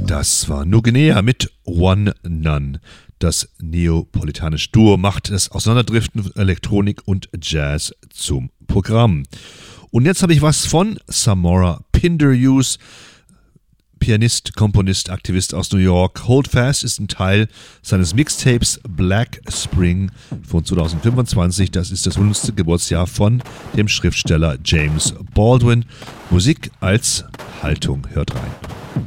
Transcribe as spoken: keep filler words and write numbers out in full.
Das war Nugenea mit One None. Das neapolitanische Duo macht das Auseinanderdriften Elektronik und Jazz zum Programm. Und jetzt habe ich was von Samora Pinderhughes, Pianist, Komponist, Aktivist aus New York. Hold Fast ist ein Teil seines Mixtapes Black Spring von zwanzig fünfundzwanzig. Das ist das hundertste Geburtsjahr von dem Schriftsteller James Baldwin. Musik als Haltung. Hört rein.